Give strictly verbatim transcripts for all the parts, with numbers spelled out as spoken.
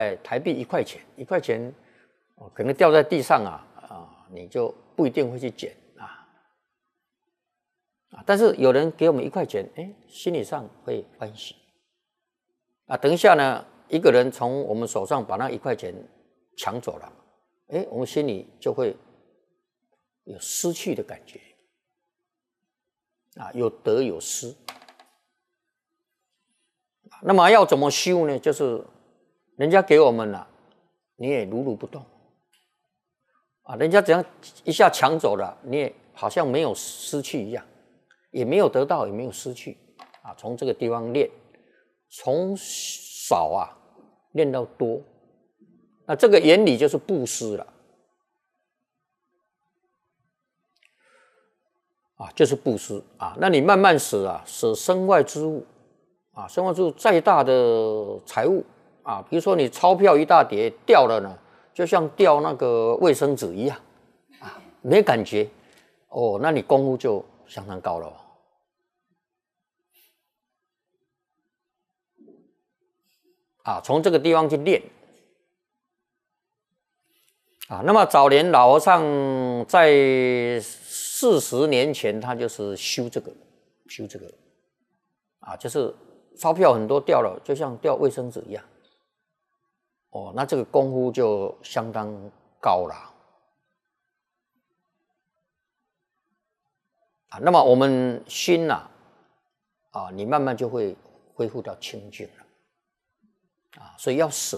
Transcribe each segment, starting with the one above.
哎，台币一块钱，一块钱，哦，可能掉在地上啊啊，你就不一定会去捡啊啊。但是有人给我们一块钱，哎，心理上会欢喜啊。等一下呢，一个人从我们手上把那一块钱抢走了，哎，我们心里就会有失去的感觉啊，有得有失。那么要怎么修呢？就是人家给我们了，你也如如不动啊。人家怎样一下抢走了，你也好像没有失去一样，也没有得到，也没有失去啊。从这个地方练，从少啊练到多，那这个原理就是布施了啊，就是布施啊。那你慢慢舍啊，舍身外之物。啊，身外之物再大的财物啊，比如说你钞票一大叠掉了呢，就像掉那个卫生纸一样啊，没感觉哦，那你功夫就相当高了哦。啊，从这个地方去练啊。那么早年老和尚在四十年前，他就是修这个，修这个啊，就是。钞票很多掉了，就像掉卫生纸一样。哦，那这个功夫就相当高了啊。那么我们心呐，啊，你慢慢就会恢复到清净了啊。所以要舍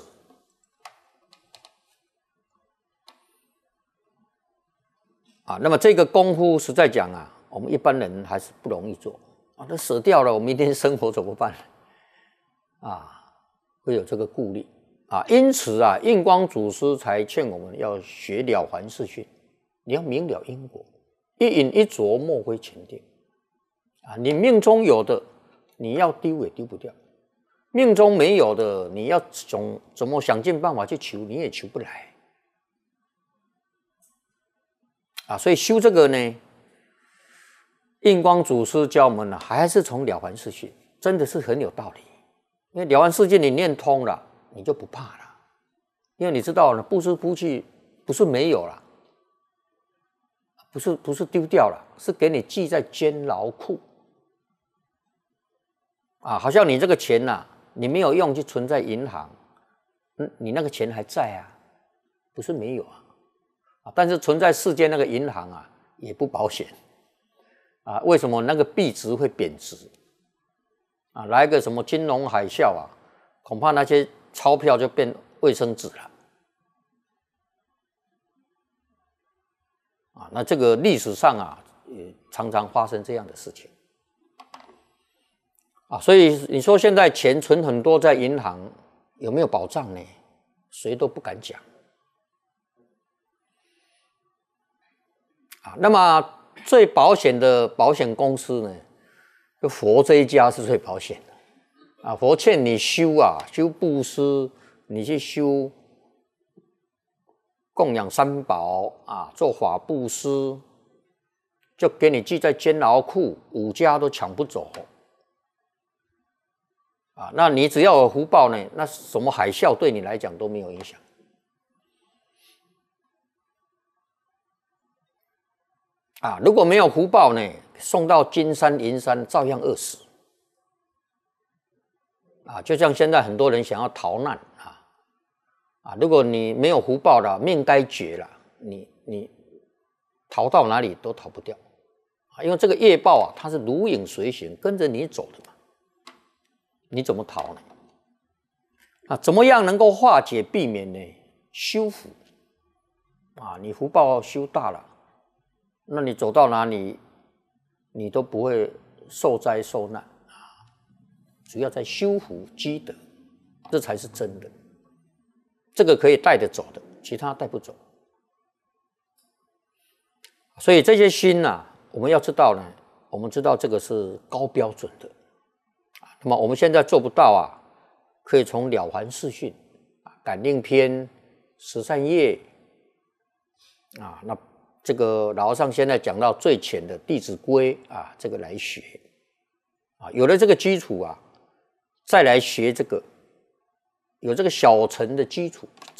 啊。那么这个功夫实在讲啊，我们一般人还是不容易做啊。那舍掉了，我明天生活怎么办？啊，会有这个顾虑啊，因此啊，印光祖师才劝我们要学了凡四训，你要明了因果，一饮一啄，莫非前定啊。你命中有的，你要丢也丢不掉；命中没有的，你要总怎么想尽办法去求，你也求不来啊。所以修这个呢，印光祖师教我们呢，还是从了凡四训，真的是很有道理。因为了凡四训你念通了，你就不怕了。因为你知道呢，不施不去不是没有了，不是不是丢掉了，是给你记在监牢库啊。好像你这个钱呐、啊，你没有用，就存在银行，嗯，你那个钱还在啊，不是没有啊。啊，但是存在世间那个银行啊，也不保险啊。为什么那个币值会贬值？啊，来个什么金融海啸啊，恐怕那些钞票就变卫生纸了。啊，那这个历史上啊，也常常发生这样的事情。啊，所以你说现在钱存很多在银行，有没有保障呢？谁都不敢讲。啊，那么最保险的保险公司呢？就佛这一家是最保险的啊！佛劝你修啊，修布施，你去修供养三宝啊，做法布施，就给你记在监牢库，五家都抢不走啊！那你只要有福报呢，那什么海啸对你来讲都没有影响啊！如果没有福报呢？送到金山银山照样饿死啊！就像现在很多人想要逃难啊啊！如果你没有福报了，命该绝了，你你逃到哪里都逃不掉啊！因为这个业报啊，它是如影随形，跟着你走的嘛，你怎么逃呢？啊，怎么样能够化解避免呢？修福啊！你福报修大了，那你走到哪里？你都不会受灾受难啊！主要在修福积德，这才是真的。这个可以带得走的，其他带不走。所以这些心啊，我们要知道呢，我们知道这个是高标准的啊。那么我们现在做不到啊，可以从了凡四训啊、感应篇、十善业啊，那。这个老和尚现在讲到最浅的《弟子规》啊，这个来学啊，有了这个基础啊，再来学这个有这个小乘的基础，